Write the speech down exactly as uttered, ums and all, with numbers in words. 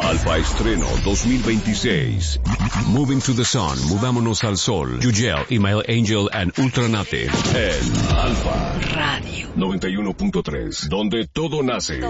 Alfa Estreno dos mil veintiséis. Moving to the Sun, Movámonos al Sol. Yugel, Email Angel and Ultranate. En Alfa Radio noventa y uno punto tres, donde todo nace.